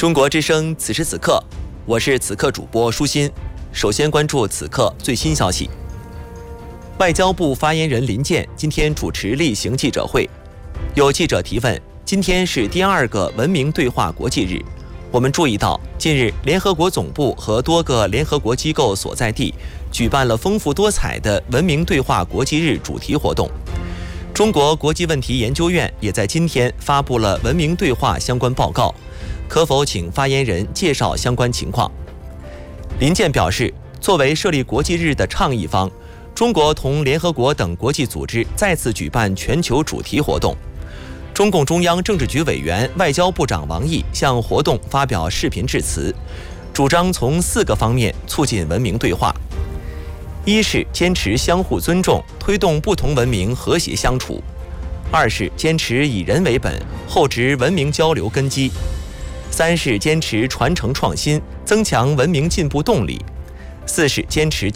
中国之声此时此刻，我是此刻主播舒心。首先关注此刻最新消息。外交部发言人林健今天主持例行记者会，有记者提问：今天是第2个文明对话国际日，我们注意到，近日联合国总部和多个联合国机构所在地举办了丰富多彩的文明对话国际日主题活动。中国国际问题研究院也在今天发布了文明对话相关报告，可否请发言人介绍相关情况？林健表示，作为设立国际日的倡议方，中国同联合国等国际组织再次举办全球主题活动。中共中央政治局委员、外交部长王毅向活动发表视频致辞，主张从4个方面促进文明对话：一是坚持相互尊重，推动不同文明和谐相处；二是坚持以人为本，厚植文明交流根基；三是坚持传承创新，增强文明进步动力；四是坚持